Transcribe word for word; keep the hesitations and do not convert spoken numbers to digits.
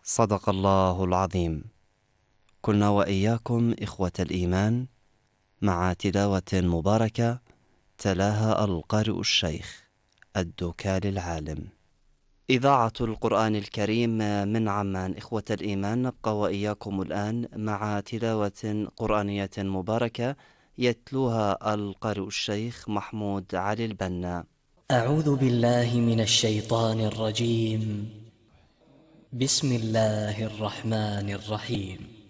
صدق الله العظيم. كنا وإياكم إخوة الإيمان مع تلاوة مباركة تلاها القارئ الشيخ الدكال العالم. إذاعة القرآن الكريم من عمان. إخوة الإيمان، نبقى وإياكم الآن مع تلاوة قرآنية مباركة يتلوها القارئ الشيخ محمود علي البنا. أعوذ بالله من الشيطان الرجيم. بسم الله الرحمن الرحيم.